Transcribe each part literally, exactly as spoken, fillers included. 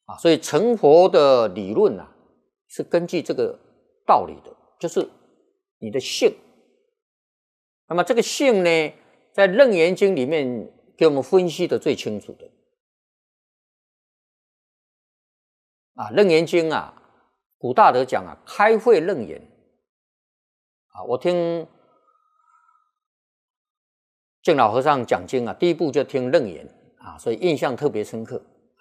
啊，所以成佛的理论啊，是根据这个道理的，就是你的性。那么这个性呢，在《楞严经》里面给我们分析的最清楚的。啊，《楞严经》啊，古大德讲啊，开慧楞严。啊，我听净老和尚讲经啊，第一部就听楞严啊，所以印象特别深刻。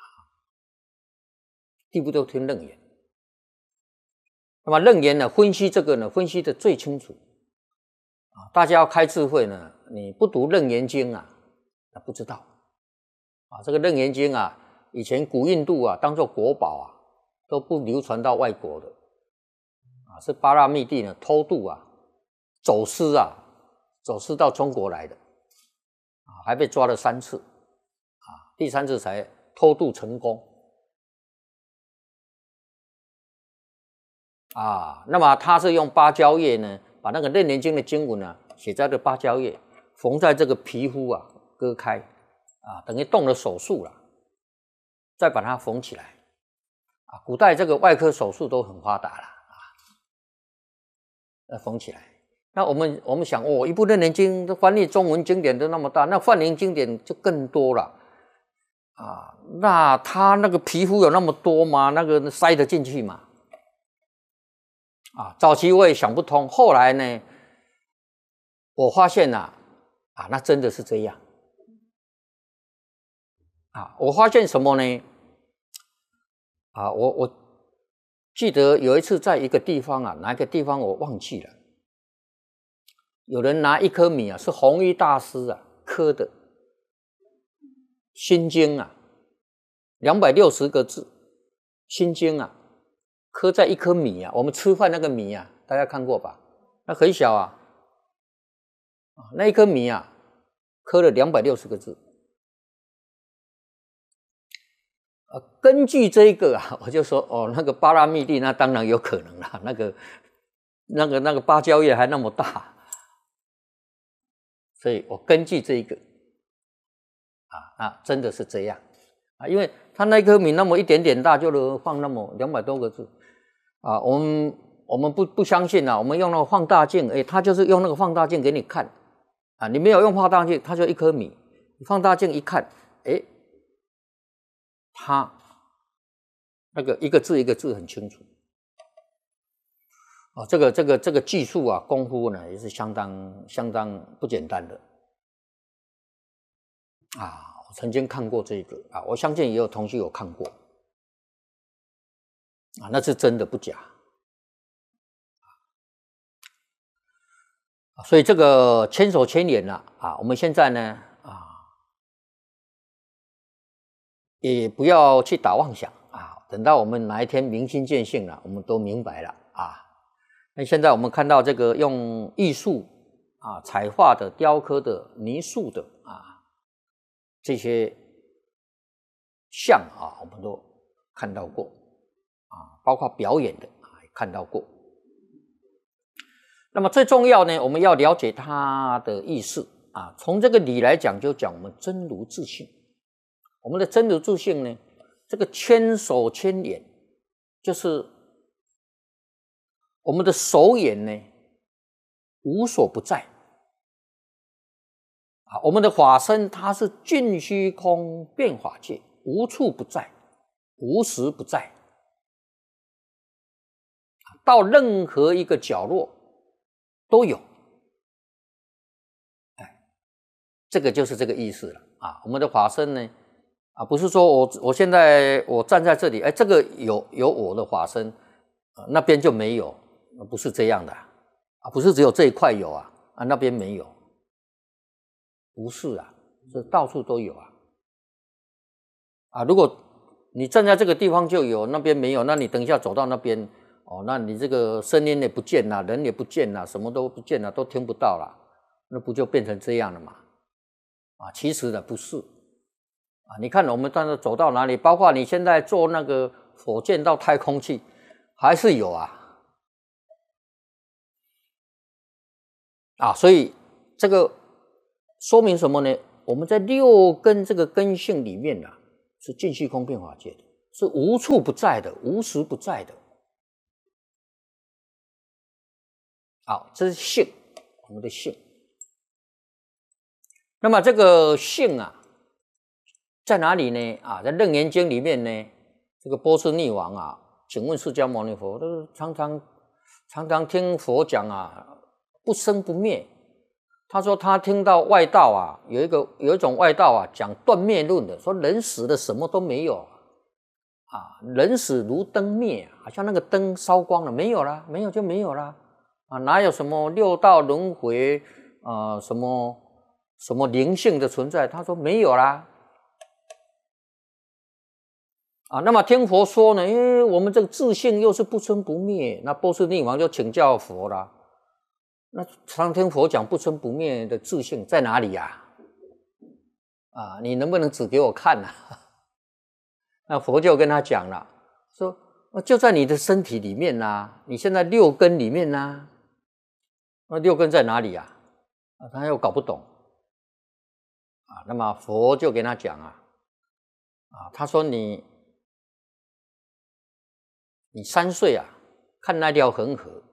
第一部都听楞严。那么楞严呢，分析这个呢，分析的最清楚。啊，大家要开智慧呢，你不读楞严经啊，那不知道。啊，这个楞严经啊，以前古印度啊，当作国宝啊，都不流传到外国的。啊，是巴拉密帝呢偷渡啊，走私啊，走私到中国来的。啊，还被抓了三次。啊，第三次才偷渡成功。啊，那么他是用芭蕉叶呢，把那个楞严经的经文呢，写在这芭蕉叶，缝在这个皮肤啊，割开，啊，等于动了手术了，再把它缝起来。啊，古代这个外科手术都很发达了啊，再缝起来。那我们我们想，哦，一部楞严经都翻译中文经典都那么大，那梵灵经典就更多了啊。那他那个皮肤有那么多吗？那个塞得进去吗？啊，早期我也想不通，后来呢，我发现呐、啊，啊，那真的是这样。啊，我发现什么呢？啊，我我记得有一次在一个地方啊，哪一个地方我忘记了，有人拿一颗米啊，是弘一大师啊刻的心经啊，两百六十个字，心经啊。刻在一颗米啊，我们吃饭那个米啊，大家看过吧？那很小啊，那一颗米啊，刻了两百六十个字。呃，根据这个啊，我就说哦，那个巴拉密帝那当然有可能啦，那个那个那个芭蕉叶还那么大，所以我根据这个啊，那真的是这样啊，因为他那颗米那么一点点大，就能放那么两百多个字。啊，我们我们不不相信啊，我们用那个放大镜，哎，他就是用那个放大镜给你看，啊，你没有用放大镜，它就一颗米，你放大镜一看，哎，它那个一个字一个字很清楚，啊，这个这个这个技术啊，功夫呢也是相当相当不简单的，啊，我曾经看过这个啊，我相信也有同学有看过。啊，那是真的不假。所以这个千手千眼了啊，我们现在呢啊，也不要去打妄想啊，等到我们哪一天明心见性了，我们都明白了啊。那现在我们看到这个用艺术啊、彩画的、雕刻的、泥塑的啊这些像啊，我们都看到过啊，包括表演的啊，也看到过。那么最重要呢，我们要了解它的意思啊。从这个理来讲，就讲我们真如自性。我们的真如自性呢，这个千手千眼，就是我们的手眼呢，无所不在啊。我们的法身，它是尽虚空遍法界，无处不在，无时不在，到任何一个角落都有，哎，这个就是这个意思了啊。我们的法身呢，啊，不是说我我现在我站在这里，哎，这个有有我的法身，啊，那边就没有，不是这样的啊，不是只有这一块有啊，啊那边没有，不是啊，是到处都有啊。啊，如果你站在这个地方就有，那边没有，那你等一下走到那边。哦，那你这个声音也不见了，人也不见了，什么都不见了，都听不到了，那不就变成这样了吗？啊，其实呢不是啊。你看我们当时走到哪里，包括你现在坐那个火箭到太空去，还是有啊。啊，所以这个说明什么呢？我们在六根这个根性里面啊，是尽虚空遍法界的， 是无处不在的，无时不在的。好，这是性，我们的性。那么这个性啊，在哪里呢？啊，在《楞严经》里面呢，这个波斯匿王啊，请问释迦牟尼佛，都常常常常听佛讲啊，不生不灭。他说他听到外道啊，有一个有一种外道啊，讲断灭论的，说人死了什么都没有啊，人死如灯灭，好像那个灯烧光了，没有啦，没有就没有啦，啊，哪有什么六道轮回啊，什么什么灵性的存在？他说没有啦。啊，那么听佛说呢，因为我们这个自性又是不生不灭，那波斯匿王就请教佛啦。那常听佛讲不生不灭的自性在哪里呀？啊，你能不能指给我看啊？那佛就跟他讲了，说就在你的身体里面啊，你现在六根里面啊，那六根在哪里啊？啊，他又搞不懂啊。那么佛就跟他讲啊，啊，他说你你三岁啊，看那条恒河，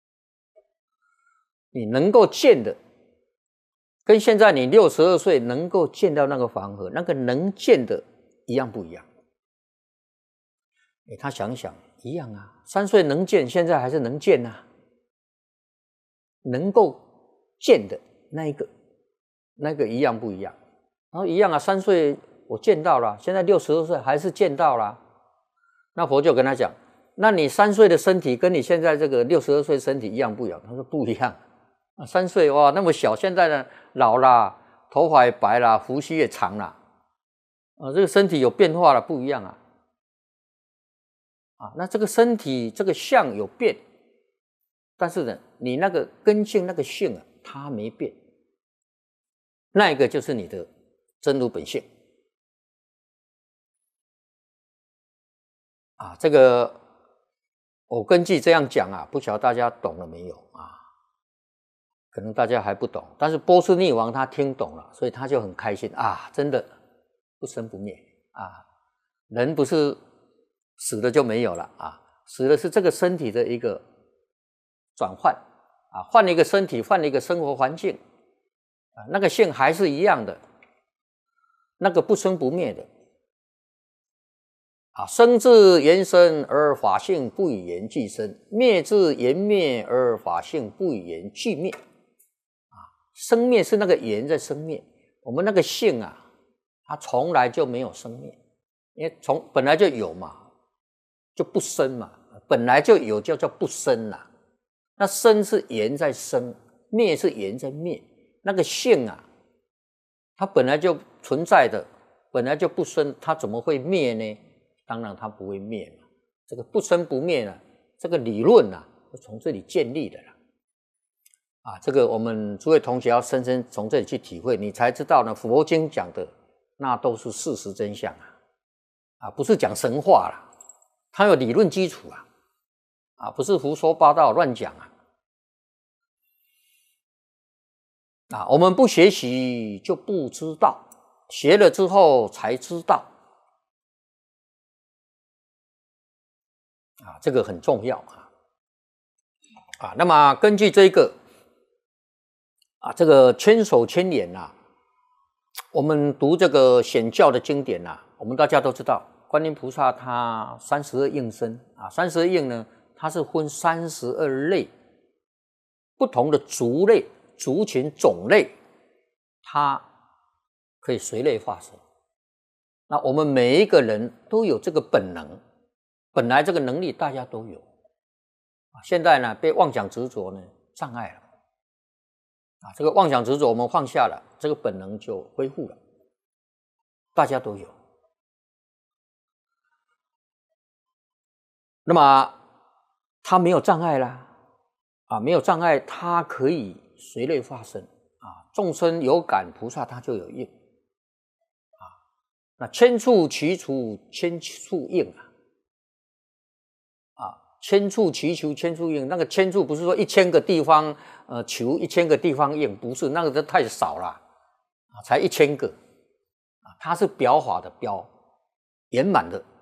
你能够见的，跟现在你六十二岁能够见到那个黄河，那个能见的一样不一样？哎，他想想一样啊，三岁能见，现在还是能见啊，能够见的那一个，那个一样不一样？然后一样啊，三岁我见到了，现在六十二岁还是见到了。那佛就跟他讲，那你三岁的身体跟你现在这个六十二岁身体一样不一样？他说不一样。啊，三岁哇那么小，现在呢老啦，头发也白啦，胡须也长啦，啊，这个身体有变化了，不一样啊。啊，那这个身体这个相有变，但是呢，你那个根性那个性啊，它没变，那一个就是你的真如本性。啊，这个我根据这样讲啊，不晓得大家懂了没有啊？可能大家还不懂，但是波斯匿王他听懂了，所以他就很开心啊，真的不生不灭啊，人不是死了就没有了啊，死了是这个身体的一个转换啊，换了一个身体，换了一个生活环境啊，那个性还是一样的，那个不生不灭的。啊，生自言生而法性不以言俱生，灭自言灭而法性不以言俱灭。啊，生灭是那个言在生灭，我们那个性啊，它从来就没有生灭，因为从本来就有嘛，就不生嘛，本来就有叫叫不生啦。那生是言在生，灭是言在灭，那个性啊，它本来就存在的，本来就不生，它怎么会灭呢？当然它不会灭嘛，这个不生不灭呢，这个理论啊，是从这里建立的啦。啊，这个我们诸位同学要深深从这里去体会，你才知道呢，佛经讲的那都是事实真相啊，啊，不是讲神话啦，它有理论基础啊，啊，不是胡说八道乱讲啊。啊，我们不学习就不知道，学了之后才知道。啊，这个很重要啊！啊，那么根据这个啊，这个千手千眼呐，我们读这个显教的经典呐，我们大家都知道，观音菩萨他三十二应身啊，三十二应呢，它是分三十二类不同的族类、族群种类，它可以随类化身。那我们每一个人都有这个本能。本来这个能力大家都有，现在呢被妄想执着呢障碍了，啊，这个妄想执着我们放下了，这个本能就恢复了，大家都有。那么他没有障碍啦，啊，没有障碍，他可以随类化身啊，众生有感，菩萨他就有应啊，那千处其处，千处应啊。千处祈求千处应，那个千处不是说一千个地方呃求一千个地方应，不是，那个都太少了啊，才一千个啊，它是表法的表，圆满的